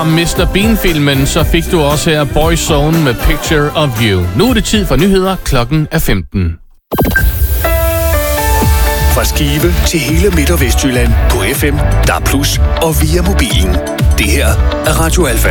Fra Mr. Bean-filmen, så fik du også her Boyzone med Picture of You. Nu er det tid for nyheder. Klokken er 15. Fra Skive til hele Midt- og Vestjylland på FM, DAB+ og via mobilen. Det her er Radio Alfa.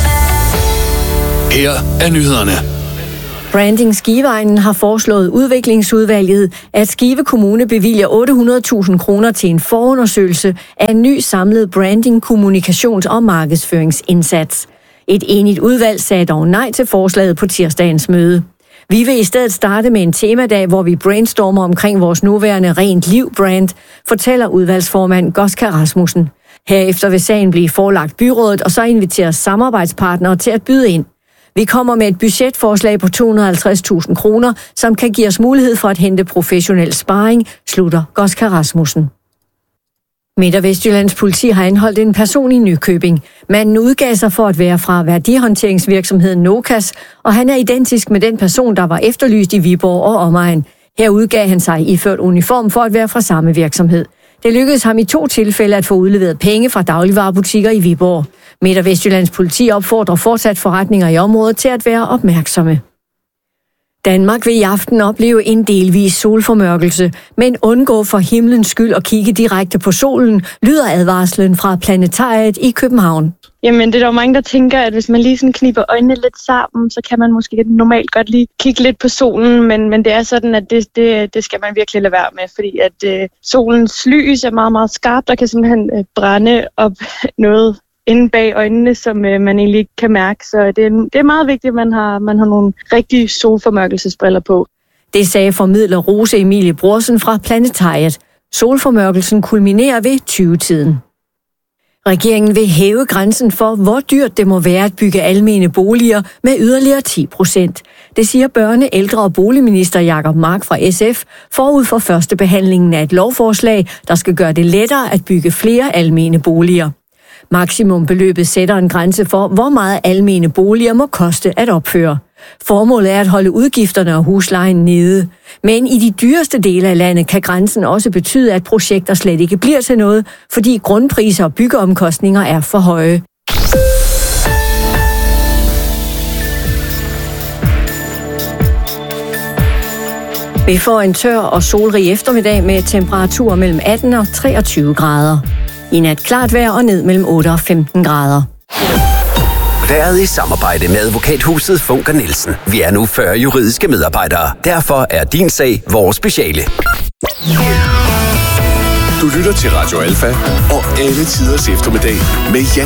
Her er nyhederne. Branding Skiveegnen har foreslået udviklingsudvalget, at Skive Kommune bevilger 800.000 kroner til en forundersøgelse af en ny samlet branding, kommunikations- og markedsføringsindsats. Et enigt udvalg sagde dog nej til forslaget på tirsdagens møde. Vi vil i stedet starte med en temadag, hvor vi brainstormer omkring vores nuværende Rent Liv-brand, fortæller udvalgsformand Goska Rasmussen. Herefter vil sagen blive forelagt byrådet, og så inviteres samarbejdspartnere til at byde ind. Vi kommer med et budgetforslag på 250.000 kroner, som kan give os mulighed for at hente professionel sparring, slutter Goska Rasmussen. Midt- og Vestjyllands politi har anholdt en person i Nykøbing. Manden udgav sig for at være fra værdihåndteringsvirksomheden Nokas, og han er identisk med den person, der var efterlyst i Viborg og omegn. Her udgav han sig iført uniform for at være fra samme virksomhed. Det lykkedes ham i 2 tilfælde at få udleveret penge fra dagligvarebutikker i Viborg. Midt- og Vestjyllands politi opfordrer fortsat forretninger i området til at være opmærksomme. Danmark vil i aften opleve en delvis solformørkelse, men undgå for himlens skyld at kigge direkte på solen, lyder advarslen fra Planetariet i København. Jamen, det er der jo mange, der tænker, at hvis man lige sådan kniber øjnene lidt sammen, så kan man måske normalt godt lige kigge lidt på solen, men det er sådan, at det skal man virkelig lade være med, fordi at solens lys er meget, meget skarpt og kan simpelthen brænde op noget inde bag øjnene, som man egentlig ikke kan mærke. Så det er meget vigtigt, at man har nogle rigtige solformørkelsesbriller på. Det sagde formidler Rose Emilie Brorsen fra Planetariet. Solformørkelsen kulminerer ved 20-tiden. Regeringen vil hæve grænsen for, hvor dyrt det må være at bygge almene boliger med yderligere 10%. Det siger børne-, ældre- og boligminister Jacob Mark fra SF forud for første behandlingen af et lovforslag, der skal gøre det lettere at bygge flere almene boliger. Maksimumbeløbet sætter en grænse for, hvor meget almene boliger må koste at opføre. Formålet er at holde udgifterne og huslejen nede. Men i de dyreste dele af landet kan grænsen også betyde, at projekter slet ikke bliver til noget, fordi grundpriser og byggeomkostninger er for høje. Vi får en tør og solrig eftermiddag med temperaturer mellem 18 og 23 grader. I nat klart vejr og ned mellem 8 og 15 grader. Været i samarbejde med advokathuset Funker Nielsen. Vi er nu 40 juridiske medarbejdere. Derfor er din sag vores speciale. Du lytter til Radio Alfa og alle tiders eftermiddag med Jan